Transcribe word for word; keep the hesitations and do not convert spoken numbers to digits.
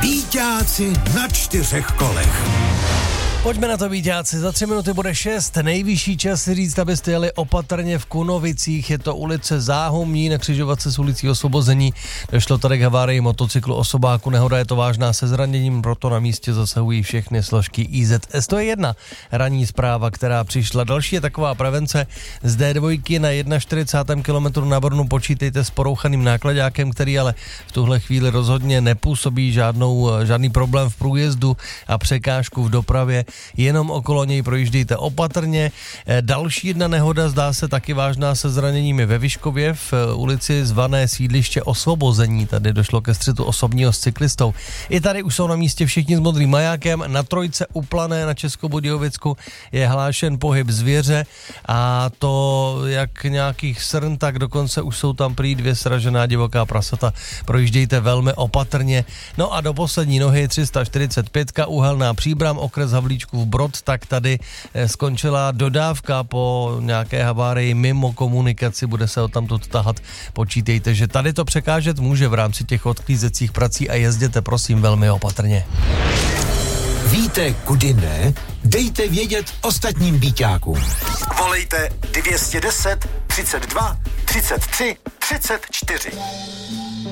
Bíťáci na čtyřech kolech. Pojďme na to, víťáci, za tři minuty bude šest, nejvyšší čas si říct, abyste jeli opatrně v Kunovicích, je to ulice Záhumní na křižovatce s ulicí Osvobození, došlo tady k havárii motocyklu osobáku, nehoda je to vážná se zraněním, proto na místě zasahují všechny složky I Z S. To je jedna ranní zpráva, která přišla. Další je taková prevence z D dva na čtyřicátém prvním kilometru na Brnu, počítejte s porouchaným nákladákem, který ale v tuhle chvíli rozhodně nepůsobí žádnou, žádný problém v průjezdu a překážku v dopravě. Jenom okolo něj projíždějte opatrně. Další jedna nehoda, zdá se taky vážná, se zraněními ve Vyškově v ulici zvané sídliště Osvobození. Tady došlo ke střetu osobního s cyklistou. I tady už jsou na místě všichni s modrým majákem. Na trojce u Plané na Českobudějovicku je hlášen pohyb zvěře a to jak nějakých srn, tak dokonce už jsou tam prý dvě sražená divoká prasata. Projíždějte velmi opatrně. No a do poslední nohy tři sta čtyřicet pět Uhelná Příbram, okres Havlíčkův Brod, tak tady skončila dodávka po nějaké havárii mimo komunikaci, bude se o tamtud tahat. Počítejte, že tady to překážet může v rámci těch odklízecích prací a jezděte prosím velmi opatrně. Víte, kudy ne? Dejte vědět ostatním bíťákům. Volejte dvě stě deset, třicet dva, třicet tři, třicet čtyři.